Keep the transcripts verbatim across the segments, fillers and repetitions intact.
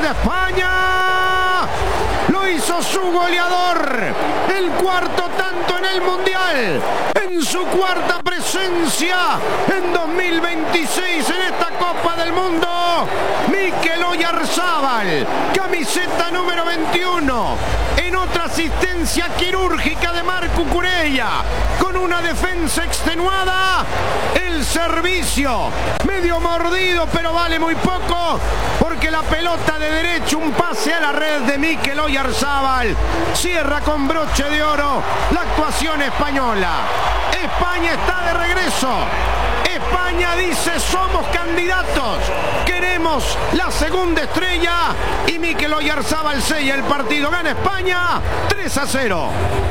de España. Lo hizo su goleador. El cuarto tanto en el Mundial. En su cuarta presencia en dos mil veintiséis en esta Copa del Mundo. Mikel Oyarzabal, camiseta número veintiuno. En otra asistencia quirúrgica de Marco Cucurella. Con una defensa extenuada. El servicio medio mordido, pero vale muy poco. Porque la pelota de derecho, un pase a la red de Mikel Oyarzabal. Cierra con broche de oro la actuación española. España está de regreso. España dice: somos candidatos, queremos la segunda estrella. Y Mikel Oyarzabal sella el partido. Gana España tres a cero.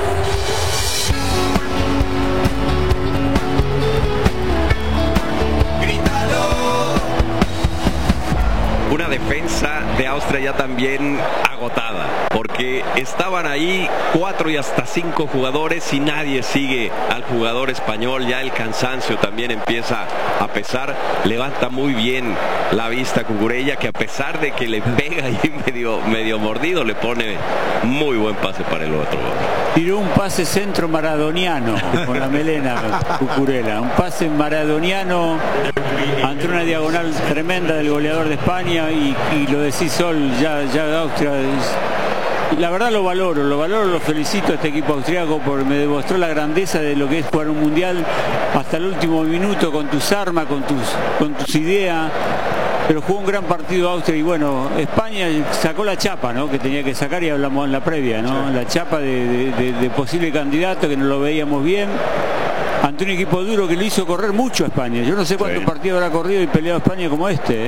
Una defensa de Austria ya también agotada, porque estaban ahí cuatro y hasta cinco jugadores y nadie sigue al jugador español. Ya el cansancio también empieza a pesar. Levanta muy bien la vista Cucurella, que a pesar de que le pega ahí medio, medio mordido, le pone muy buen pase para el otro. Tiró un pase centro maradoniano con la melena Cucurella, un pase maradoniano ante una diagonal tremenda del goleador de España. Y, y lo decís Sol, ya, ya Austria es, la verdad lo valoro, lo valoro, lo felicito a este equipo austriaco porque me demostró la grandeza de lo que es jugar un mundial hasta el último minuto con tus armas, con tus, con tus ideas. Pero jugó un gran partido Austria y bueno, España sacó la chapa, ¿no?, que tenía que sacar, y hablamos en la previa, ¿no? Sí. La chapa de, de, de, de posible candidato, que no lo veíamos bien, ante un equipo duro que lo hizo correr mucho a España. Yo no sé cuántos sí. partidos habrá corrido y peleado España como este, ¿eh?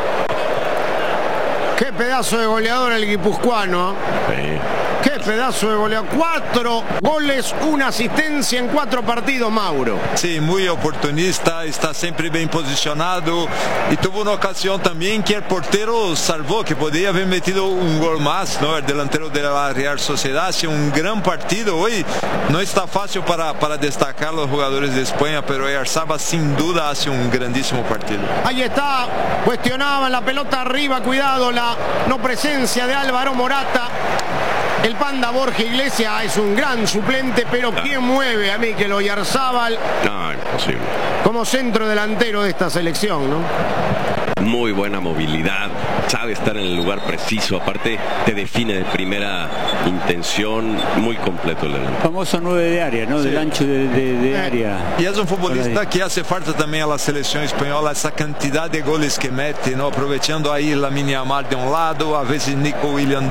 Qué pedazo de goleador el guipuzcoano. Sí. Qué pedazo de goleador. Cuatro goles, una asistencia en cuatro partidos, Mauro. Sí, muy oportunista, está siempre bien posicionado. Y tuvo una ocasión también que el portero salvó, que podía haber metido un gol más, ¿no? El delantero de la Real Sociedad. Hace un gran partido. Hoy no está fácil para, para destacar los jugadores de España, pero Oyarzabal sin duda hace un grandísimo partido. Ahí está, cuestionaban la pelota arriba, cuidado, la no presencia de Álvaro Morata. El Panda Borja Iglesias es un gran suplente, pero no. ¿Quién mueve a Mikel Oyarzabal? No, imposible. Como centro delantero de esta selección, ¿no? Muy buena movilidad, sabe estar en el lugar preciso, aparte te define de primera intención, muy completo el delantero. Famoso nueve de área, ¿no? Sí. Del ancho de, de, de área. Y es un futbolista que hace falta también a la selección española, esa cantidad de goles que mete, ¿no? Aprovechando ahí la Lamine Yamal de un lado, a veces Nico Williams